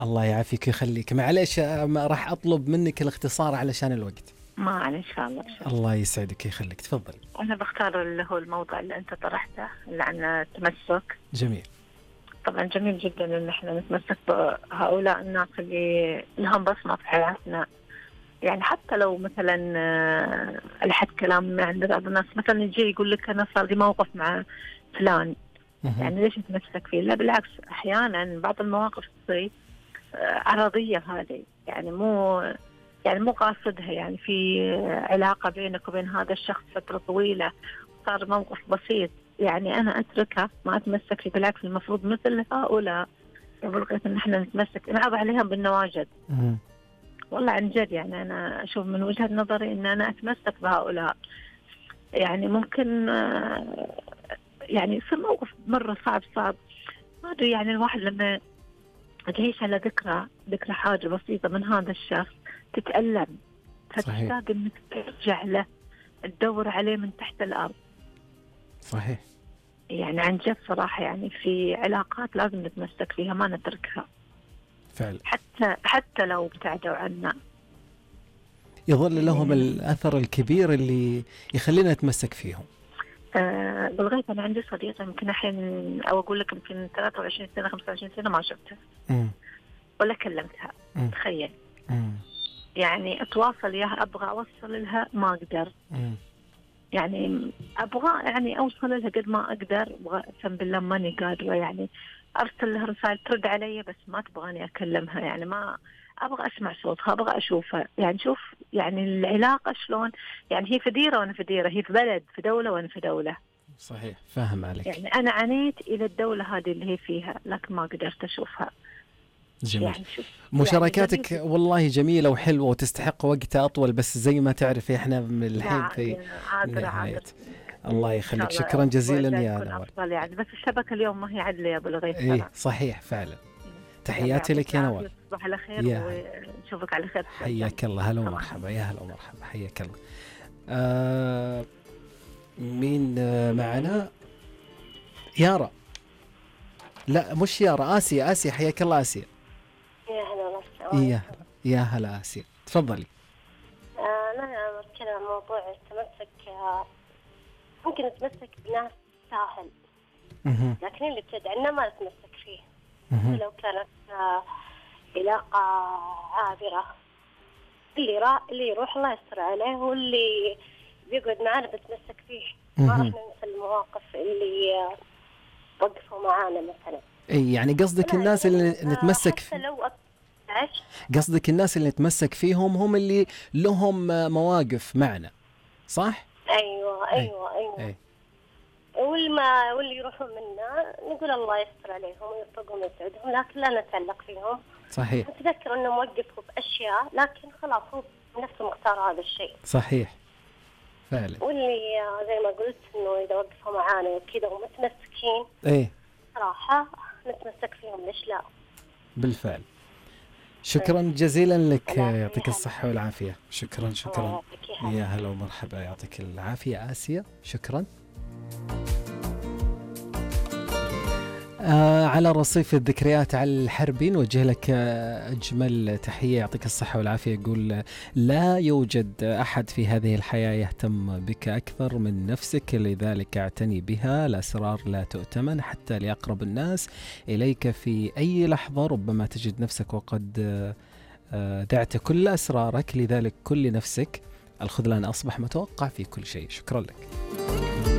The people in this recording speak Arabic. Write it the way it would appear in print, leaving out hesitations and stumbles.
الله يعافيك ويخليك. معليش ما راح أطلب منك الاختصار علشان الوقت. ما عليه إن شاء الله. الله يسعدك ويخليك، تفضلي. أنا بختار اللي هو الموضوع اللي أنت طرحته اللي عن التمسك. جميل. طبعا جميل جدا إن إحنا نتمسك بهؤلاء الناس اللي لهم بصمة في حياتنا. يعني حتى لو مثلا لحد كلام من عند بعض الناس مثلا يجي يقول لك أنا صار لي موقف مع فلان، يعني ليش تمسك فيه؟ لا بالعكس، أحيانا بعض المواقف تصير عرضية هذه، يعني مو قاصدها، يعني في علاقة بينك وبين هذا الشخص فترة طويلة، صار موقف بسيط، يعني أنا أتركه ما أتمسك فيه. بالعكس المفروض مثل هؤلاء يبغى إن إحنا نتمسك نعض عليهم بالنواجذ. والله عن جد، يعني أنا أشوف من وجهة نظري إن أنا أتمسك بهؤلاء. يعني ممكن يعني يصير موقف مرة صعب ما أدري، يعني الواحد لما تعيش على ذكرى حاجة بسيطة من هذا الشخص تتألم، فتشتاق إنك ترجع له، تدور عليه من تحت الأرض. صحيح. يعني عن جد صراحة، يعني في علاقات لازم نتمسك فيها ما نتركها فعلا. حتى لو ابتعدوا عنا يظل لهم الأثر الكبير اللي يخلينا نتمسك فيهم. بالغيب أنا عندي صديقة يمكن الحين أو أقول لك يمكن 23 سنة 25 سنة ما شفتها ولا كلمتها. تخيل. يعني أتواصل ياها، أبغى أوصل لها ما أقدر. يعني أبغى يعني أوصل لها قد ما أقدر، أقسم بالله ماني قادرة. يعني أرسل لها رسائل ترد علي بس ما تبغاني أكلمها، يعني ما أبغى أسمع صوتها، أبغى أشوفها. يعني شوف يعني العلاقة شلون، يعني هي في ديرة وأنا في ديرة، هي في بلد في دولة وأنا في دولة. صحيح، فاهم عليك. يعني أنا عانيت إلى الدولة هذه اللي هي فيها لكن ما قدرت أشوفها. جميل. يعني مشاركاتك يعني والله جميلة وحلوة وتستحق وقت أطول، بس زي ما تعرفي إحنا من الحين في نهاية. الله يخليك، شكرا جزيلا يا نوال. يعني بس الشبكة اليوم ما هي عدلة يا أبو الغيث. إيه صحيح فعلا. تحياتي لك يا نوال. تصبح على خير ونشوفك على خير. حياك الله. هلا ومرحبا. يا هلا ومرحبا، حياك الله. مين معنا؟ يارا. لا مش يارا، آسيا. حياك الله آسيا. يا هلا. يا هلا آسيا، تفضلي. أنا بتكلم عن موضوع التمسك. ممكن نتمسك بناس ساهل، لكن اللي بتدعنا ما نتمسك فيه. لو كانت علاقة عابرة، اللي يروح الله يستر عليه، واللي بيقعد معانا بتمسك فيه. ما راح ننسى المواقف اللي وقفوا معانا مثلا. اي يعني قصدك الناس اللي نتمسك قصدك الناس اللي نتمسك فيهم هم اللي لهم مواقف معنا، صح؟ ايوه. أي. واللي يروحون منا نقول الله يستر عليهم ويوفقهم ويسعدهم، لكن لا نتعلق فيهم. صحيح. نتذكر انه موقفوا باشياء، لكن خلاص هو نفسه مختار هذا الشيء. صحيح فعلا. واللي زي ما قلت انه اذا وقفوا معانا وكذا ومتمسكين، صراحه نتمسك فيهم، ليش لا؟ بالفعل. شكرا جزيلا لك، يعطيك الصحة والعافية. شكرا. يا هلا ومرحبا، يعطيك العافية آسيا، شكرا. على رصيف الذكريات على الحربي نوجه لك أجمل تحية، يعطيك الصحة والعافية. يقول لا يوجد أحد في هذه الحياة يهتم بك أكثر من نفسك، لذلك اعتني بها. الأسرار لا تؤتمن حتى لأقرب الناس إليك في أي لحظة، ربما تجد نفسك وقد دعت كل أسرارك، لذلك كل نفسك. الخذلان أصبح متوقع في كل شيء. شكرا لك.